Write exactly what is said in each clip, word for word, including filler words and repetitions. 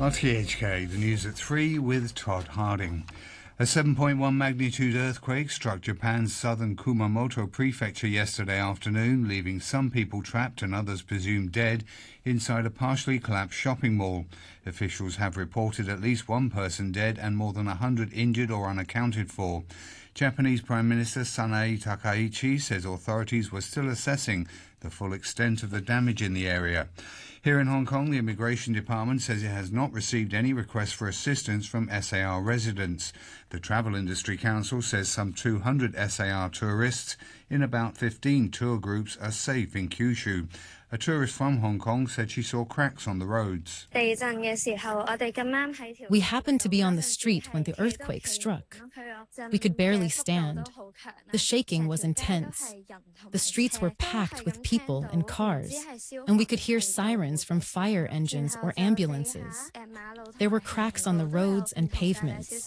R T H K, the news at three with Todd Harding. A seven point one magnitude earthquake struck Japan's southern Kumamoto prefecture yesterday afternoon, leaving some people trapped and others presumed dead inside a partially collapsed shopping mall. Officials have reported at least one person dead and more than one hundred injured or unaccounted for. Japanese Prime Minister Sanae Takaichi says authorities were still assessing the full extent of the damage in the area. Here in Hong Kong, the Immigration Department says it has not received any requests for assistance from S A R residents. The Travel Industry Council says some two hundred S A R tourists in about fifteen tour groups are safe in Kyushu. A tourist from Hong Kong said she saw cracks on the roads. We happened to be on the street when the earthquake struck. We could barely stand. The shaking was intense. The streets were packed with people and cars, and we could hear sirens from fire engines or ambulances. There were cracks on the roads and pavements.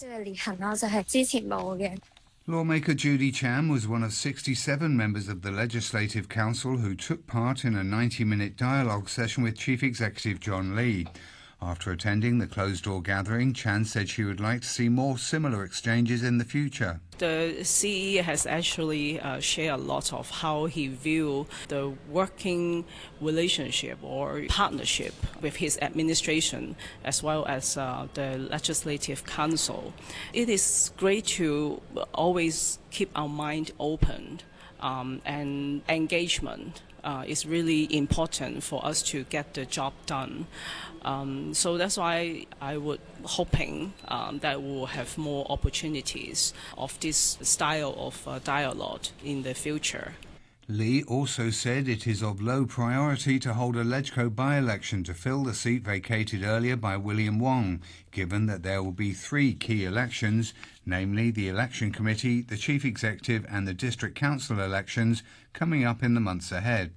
Lawmaker Judy Cham was one of sixty-seven members of the Legislative Council who took part in a ninety-minute dialogue session with Chief Executive John Lee. After attending the closed-door gathering, Chan said she would like to see more similar exchanges in the future. The C E has actually uh, shared a lot of how he views the working relationship or partnership with his administration as well as uh, the Legislative Council. It is great to always keep our mind open um, and engagement. Uh, is really important for us to get the job done. Um, so that's why I would hoping um, that we'll have more opportunities of this style of uh, dialogue in the future. Lee also said it is of low priority to hold a LegCo by-election to fill the seat vacated earlier by William Wong, given that there will be three key elections, namely the Election Committee, the Chief Executive and the District Council elections coming up in the months ahead.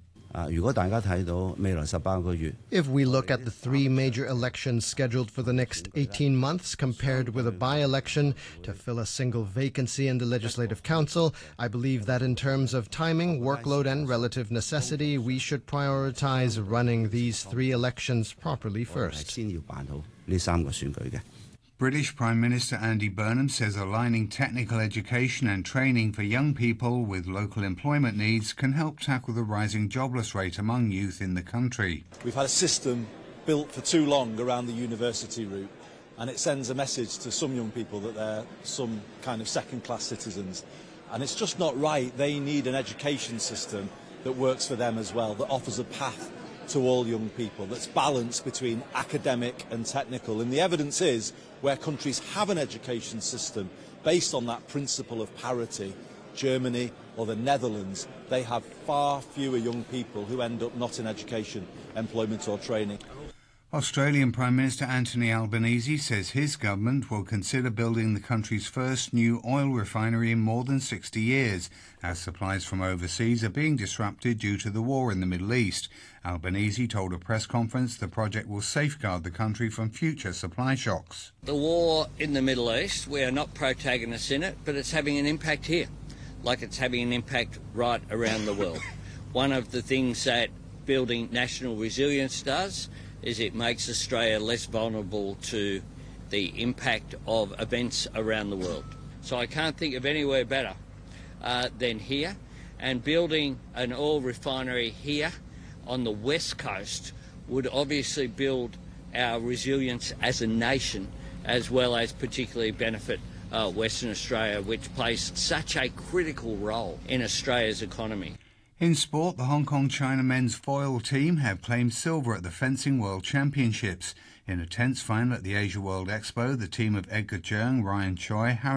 If we look at the three major elections scheduled for the next eighteen months compared with a by-election to fill a single vacancy in the Legislative Council, I believe that in terms of timing, workload and relative necessity, we should prioritize running these three elections properly first. British Prime Minister Andy Burnham says aligning technical education and training for young people with local employment needs can help tackle the rising jobless rate among youth in the country. We've had a system built for too long around the university route, and it sends a message to some young people that they're some kind of second-class citizens. And it's just not right. They need an education system that works for them as well, that offers a path to all young people, that's balanced between academic and technical. And the evidence is where countries have an education system based on that principle of parity, Germany or the Netherlands, they have far fewer young people who end up not in education, employment or training. Australian Prime Minister Anthony Albanese says his government will consider building the country's first new oil refinery in more than sixty years, as supplies from overseas are being disrupted due to the war in the Middle East. Albanese told a press conference the project will safeguard the country from future supply shocks. The war in the Middle East, we are not protagonists in it, but it's having an impact here, like it's having an impact right around the world. One of the things that building national resilience does is it makes Australia less vulnerable to the impact of events around the world. So I can't think of anywhere better uh, than here, and building an oil refinery here on the west coast would obviously build our resilience as a nation, as well as particularly benefit uh, Western Australia, which plays such a critical role in Australia's economy. In sport, the Hong Kong-China men's foil team have claimed silver at the Fencing World Championships. In a tense final at the Asia World Expo, the team of Edgar Cheung, Ryan Choi, Harry